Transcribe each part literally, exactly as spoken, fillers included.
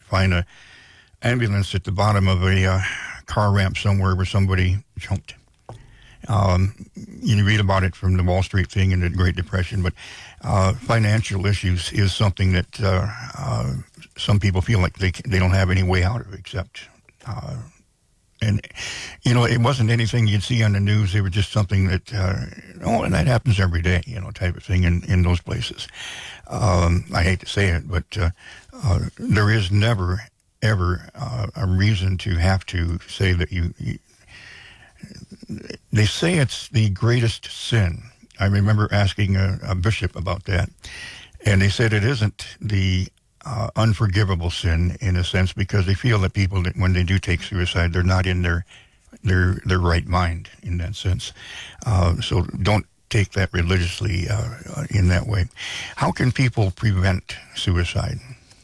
find a ambulance at the bottom of a uh, car ramp somewhere where somebody jumped. Um, you read about it from the Wall Street thing and the Great Depression, but uh, financial issues is something that uh, uh, some people feel like they they don't have any way out of except, uh, and you know, it wasn't anything you'd see on the news. It was just something that, uh, oh, and that happens every day, you know, type of thing in, in those places. Um, I hate to say it, but uh, uh, there is never, ever uh, a reason to have to say that you, you they say it's the greatest sin. I remember asking a, a bishop about that, and they said it isn't the uh, unforgivable sin in a sense, because they feel that people, that when they do take suicide, they're not in their their their right mind in that sense. Uh, so don't take that religiously uh, in that way. How can people prevent suicide?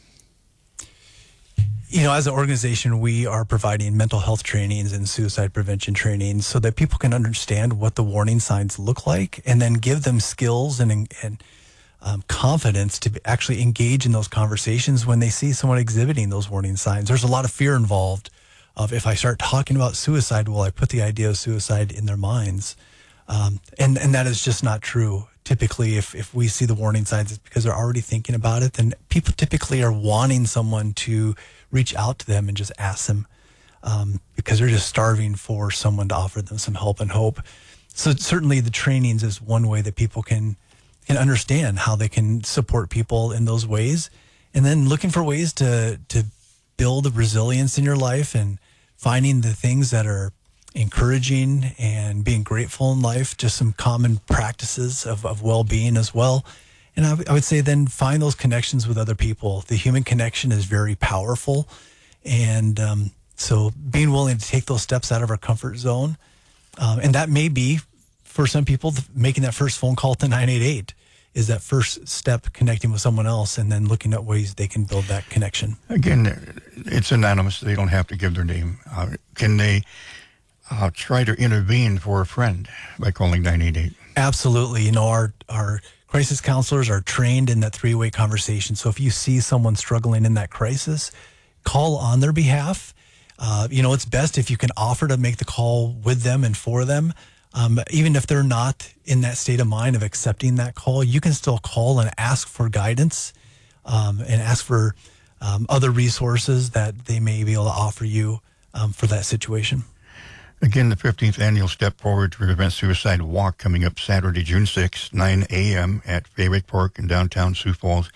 You know, as an organization, we are providing mental health trainings and suicide prevention trainings so that people can understand what the warning signs look like, and then give them skills and and um, confidence to actually engage in those conversations when they see someone exhibiting those warning signs. There's a lot of fear involved of, if I start talking about suicide, will I put the idea of suicide in their minds? Um, and, and that is just not true. Typically, if, if we see the warning signs, it's because they're already thinking about it. Then people typically are wanting someone to reach out to them and just ask them, um, because they're just starving for someone to offer them some help and hope. So certainly the trainings is one way that people can, can understand how they can support people in those ways. And then looking for ways to, to build a resilience in your life and finding the things that are encouraging and being grateful in life, just some common practices of, of well-being as well. And I, w- I would say then find those connections with other people. The human connection is very powerful. And um, so being willing to take those steps out of our comfort zone. Um, and that may be, for some people, th- making that first phone call to nine eight eight is that first step, connecting with someone else and then looking at ways they can build that connection. Again, it's anonymous. They don't have to give their name. Uh, can they uh, try to intervene for a friend by calling nine eight eight? Absolutely. You know, our our crisis counselors are trained in that three-way conversation. So if you see someone struggling in that crisis, call on their behalf. Uh, you know, it's best if you can offer to make the call with them and for them. Um, even if they're not in that state of mind of accepting that call, you can still call and ask for guidance um, and ask for um, other resources that they may be able to offer you um, for that situation. Again, the fifteenth Annual Step Forward to Prevent Suicide Walk coming up Saturday, June sixth, nine a.m. at Faywick Park in downtown Sioux Falls.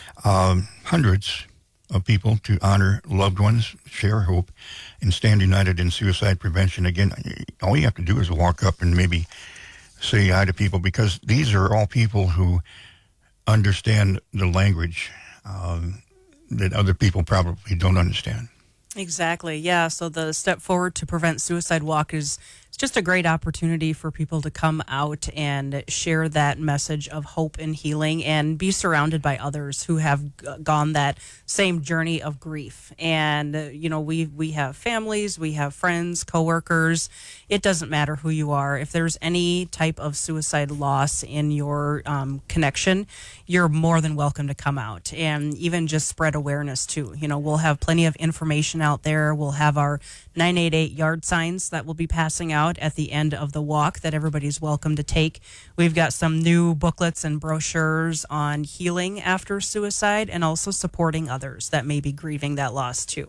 Um, hundreds of people to honor loved ones, share hope, and stand united in suicide prevention. Again, all you have to do is walk up and maybe say hi to people, because these are all people who understand the language um, that other people probably don't understand. Exactly. Yeah. So the Step Forward to Prevent Suicide Walk is it's just a great opportunity for people to come out and share that message of hope and healing and be surrounded by others who have g- gone that same journey of grief. And, uh, you know, we, we have families, we have friends, coworkers. It doesn't matter who you are. If there's any type of suicide loss in your um, connection, you're more than welcome to come out and even just spread awareness too. You know, we'll have plenty of information out there. We'll have our nine eight eight yard signs that we'll be passing out at the end of the walk that everybody's welcome to take. We've got some new booklets and brochures on healing after suicide and also supporting others that may be grieving that loss too.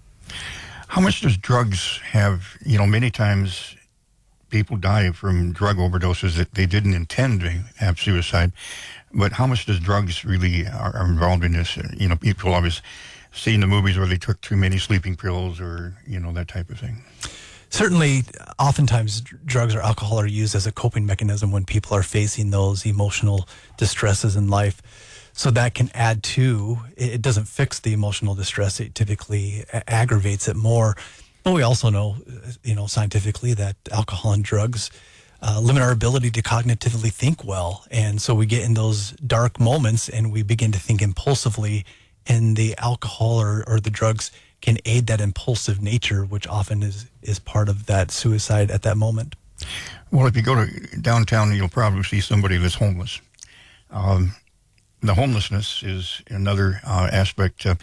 How much does drugs have, you know, many times people die from drug overdoses that they didn't intend to have suicide, but how much does drugs really are, are involved in this? You know, people always see in the movies where they took too many sleeping pills or, you know, that type of thing. Certainly, oftentimes drugs or alcohol are used as a coping mechanism when people are facing those emotional distresses in life. So that can add to, it doesn't fix the emotional distress, it typically aggravates it more. But we also know, you know, scientifically that alcohol and drugs uh, limit our ability to cognitively think well. And so we get in those dark moments and we begin to think impulsively, and the alcohol or, or the drugs can aid that impulsive nature, which often is, is part of that suicide at that moment. Well, if you go to downtown, you'll probably see somebody that's homeless. Um, the homelessness is another uh, aspect. Uh,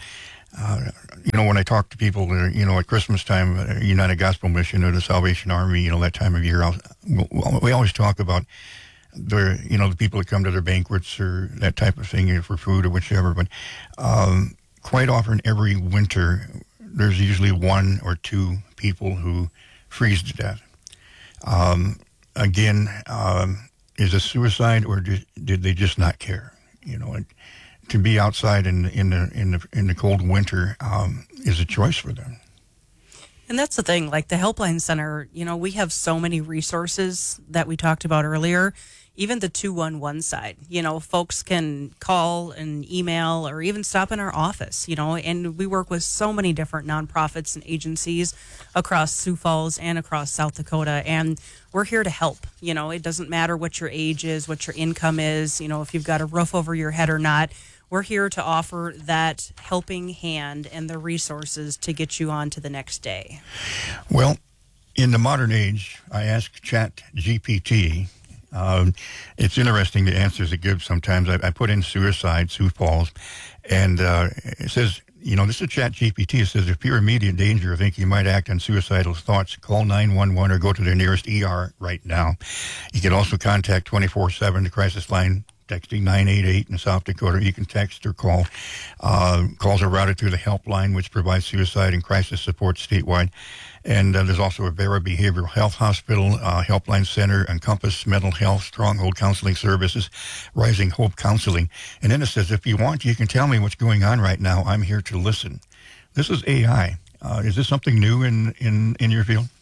uh, you know, when I talk to people, uh, you know, at Christmas time, uh, United Gospel Mission or the Salvation Army, you know, that time of year, I'll, we always talk about the, you know, the people that come to their banquets or that type of thing, you know, for food or whichever. But um, quite often, every winter, there's usually one or two people who freeze to death. Um, again, um, is it suicide or did, did they just not care? You know, and to be outside in in the in the in the cold winter um, is a choice for them. And that's the thing, like the Helpline Center, you know, we have so many resources that we talked about earlier. Even the two one one side, you know, folks can call and email or even stop in our office, you know, and we work with so many different nonprofits and agencies across Sioux Falls and across South Dakota. And we're here to help. You know, it doesn't matter what your age is, what your income is, you know, if you've got a roof over your head or not. We're here to offer that helping hand and the resources to get you on to the next day. Well, in the modern age, I ask Chat G P T. Um, it's interesting the answers it gives sometimes. I, I put in suicide, Sioux Falls, and uh, it says, you know, this is Chat G P T. It says, if you're in immediate danger or think you might act on suicidal thoughts, call nine one one or go to the nearest E R right now. You can also contact twenty-four seven, the crisis line, texting nine eight eight in South Dakota. You can text or call. Uh, calls are routed through the helpline, which provides suicide and crisis support statewide. And uh, there's also a Vera Behavioral Health Hospital, uh, Helpline Center, Encompass Mental Health, Stronghold Counseling Services, Rising Hope Counseling. And then it says, if you want, you can tell me what's going on right now. I'm here to listen. This is A I. Uh, is this something new in, in, in your field?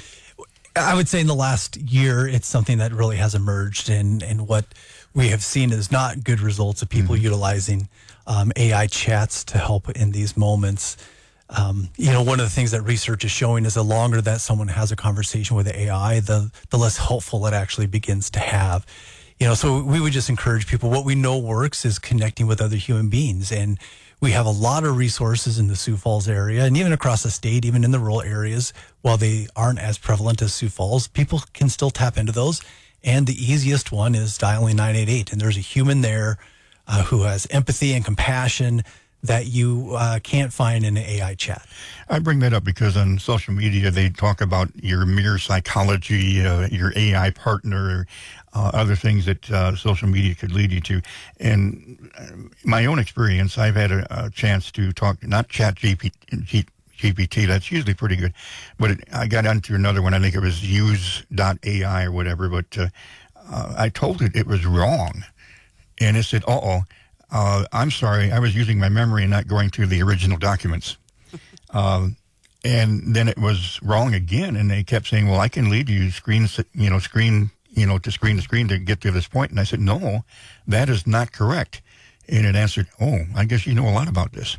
I would say in the last year, it's something that really has emerged, and, and what we have seen is not good results of people mm-hmm. utilizing um, A I chats to help in these moments. Um, you know, one of the things that research is showing is the longer that someone has a conversation with A I, the the less helpful it actually begins to have. You know, so we would just encourage people, what we know works is connecting with other human beings. And we have a lot of resources in the Sioux Falls area and even across the state, even in the rural areas. While they aren't as prevalent as Sioux Falls, people can still tap into those. And the easiest one is dialing nine eight eight. And there's a human there uh, who has empathy and compassion that you uh, can't find in an A I chat. I bring that up because on social media, they talk about your mirror psychology, uh, your A I partner, uh, other things that uh, social media could lead you to. And my own experience, I've had a, a chance to talk, not Chat G P T, G P T, that's usually pretty good, but it, I got onto another one, I think it was use dot A I or whatever, but uh, uh, I told it it was wrong. And it said, uh-oh, Uh, I'm sorry, I was using my memory and not going through the original documents. um, and then it was wrong again, and they kept saying, well, I can lead you screen, you know, screen, you know, to screen to screen to get to this point. And I said, no, that is not correct. And it answered, oh, I guess you know a lot about this.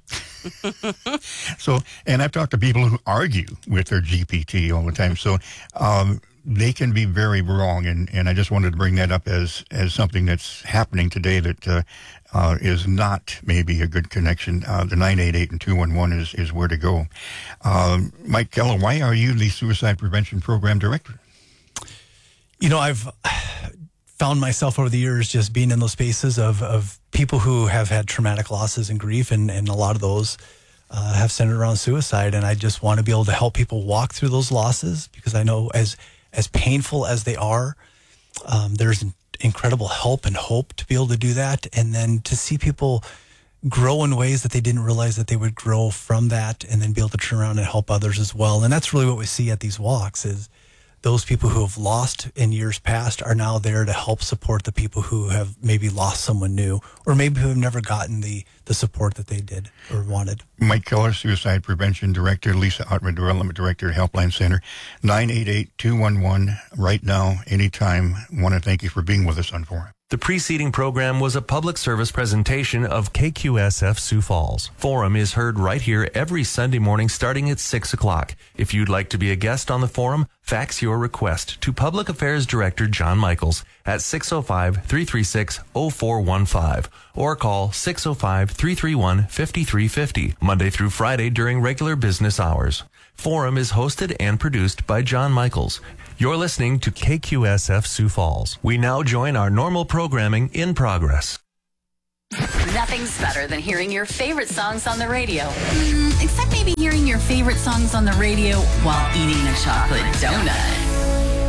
So, and I've talked to people who argue with their G P T all the time. So, um, they can be very wrong, and, and I just wanted to bring that up as, as something that's happening today that uh, uh, is not maybe a good connection. Uh, the nine eight eight and two one one is, is where to go. Um, Mike Keller, why are you the Suicide Prevention Program Director? You know, I've found myself over the years just being in those spaces of, of people who have had traumatic losses and grief, and, and a lot of those uh, have centered around suicide, and I just want to be able to help people walk through those losses, because I know as as painful as they are, um, there's incredible help and hope to be able to do that. And then to see people grow in ways that they didn't realize that they would grow from that, and then be able to turn around and help others as well. And that's really what we see at these walks, is those people who have lost in years past are now there to help support the people who have maybe lost someone new, or maybe who have never gotten the, the support that they did or wanted. Mike Keller, Suicide Prevention Director, Lisa Ottman, Development Director at Helpline Center, nine eight eight, two one one, right now, anytime. I want to thank you for being with us on Forum. The preceding program was a public service presentation of K Q S F Sioux Falls. Forum is heard right here every Sunday morning starting at six o'clock. If you'd like to be a guest on the Forum, fax your request to Public Affairs Director John Michaels at six oh five, three three six, oh four one five or call six oh five, three three one, five three five oh Monday through Friday during regular business hours. Forum is hosted and produced by John Michaels. You're listening to K Q S F Sioux Falls. We now join our normal programming in progress. Nothing's better than hearing your favorite songs on the radio. Mm, except maybe hearing your favorite songs on the radio while eating a chocolate donut.